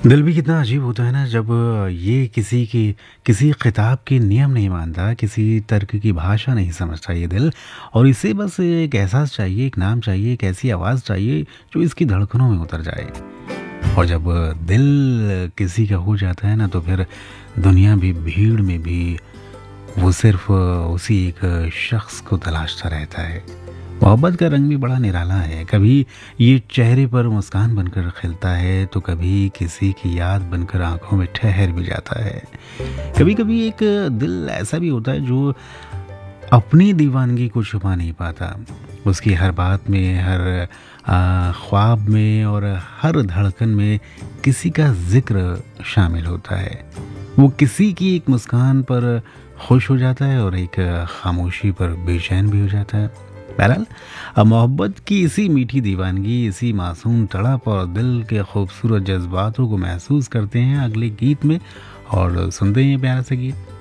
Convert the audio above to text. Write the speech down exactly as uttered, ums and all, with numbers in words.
दिल भी कितना अजीब होता है ना जब ये किसी की किसी खिताब के नियम नहीं मानता, किसी तर्क की भाषा नहीं समझता ये दिल और इसे बस एक एहसास चाहिए, एक नाम चाहिए, एक ऐसी आवाज़ चाहिए जो इसकी धड़कनों में उतर जाए। और जब दिल किसी का हो जाता है ना तो फिर दुनिया भी भीड़ में भी वो सिर्फ उसी एक शख्स को तलाशता रहता है। मोहब्बत का रंग भी बड़ा निराला है, कभी ये चेहरे पर मुस्कान बनकर खिलता है तो कभी किसी की याद बनकर आंखों में ठहर भी जाता है। कभी कभी एक दिल ऐसा भी होता है जो अपनी दीवानगी को छुपा नहीं पाता, उसकी हर बात में, हर आ, ख्वाब में और हर धड़कन में किसी का जिक्र शामिल होता है। वो किसी की एक मुस्कान पर खुश हो जाता है और एक खामोशी पर बेचैन भी हो जाता है। बहरहाल, अब मोहब्बत की इसी मीठी दीवानगी, इसी मासूम तड़प और दिल के खूबसूरत जज्बातों को महसूस करते हैं अगले गीत में और सुनते हैं ये प्यारा सा गीत।